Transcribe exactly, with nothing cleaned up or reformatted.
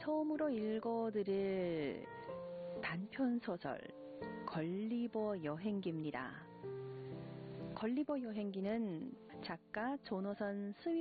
처음으로 읽어드릴 단편소설 걸리버 여행기입니다. 걸리버 여행기는 작가 조노선